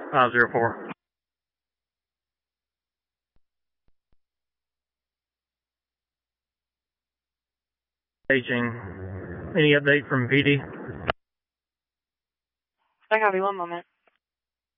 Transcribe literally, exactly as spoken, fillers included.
five zero four. Aging. Any update from P D? I copy, one moment.